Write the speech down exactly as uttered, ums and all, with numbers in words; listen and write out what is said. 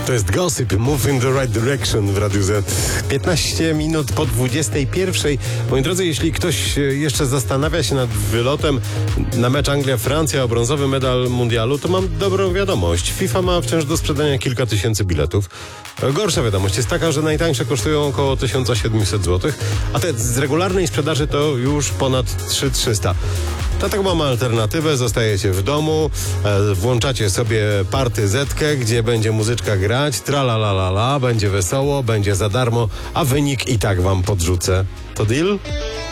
To jest Gossip, Move in the Right Direction w Radiu Z. piętnaście minut po dwudziestej pierwszej. Moi drodzy, jeśli ktoś jeszcze zastanawia się nad wylotem na mecz Anglia-Francja o brązowy medal mundialu, to mam dobrą wiadomość. FIFA ma wciąż do sprzedania kilka tysięcy biletów. Gorsza wiadomość jest taka, że najtańsze kosztują około tysiąc siedemset złotych, a te z regularnej sprzedaży to już ponad trzy tysiące trzysta. Dlatego mamy alternatywę, zostajecie w domu, e, włączacie sobie partyzetkę, gdzie będzie muzyczka grać, tralalalala, będzie wesoło, będzie za darmo, a wynik i tak wam podrzucę. To deal?